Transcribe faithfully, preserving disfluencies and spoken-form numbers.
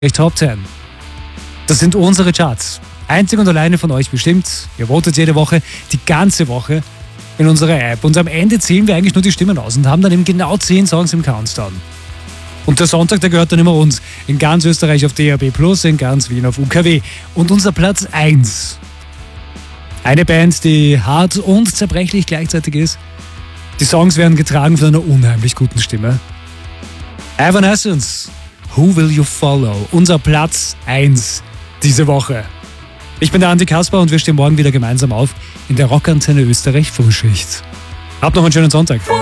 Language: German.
Top zehn. Das sind unsere Charts. Einzig und alleine von euch bestimmt. Ihr votet jede Woche, die ganze Woche in unserer App. Und am Ende zählen wir eigentlich nur die Stimmen aus und haben dann eben genau zehn Songs im Countdown. Und der Sonntag, der gehört dann immer uns. In ganz Österreich auf D A B plus, in ganz Wien auf U K W. Und unser Platz eins. Eine Band, die hart und zerbrechlich gleichzeitig ist. Die Songs werden getragen von einer unheimlich guten Stimme. Evanescence, Who Will You Follow? Unser Platz eins diese Woche. Ich bin der Andi Kasper und wir stehen morgen wieder gemeinsam auf in der Rockantenne Österreich Frühschicht. Habt noch einen schönen Sonntag.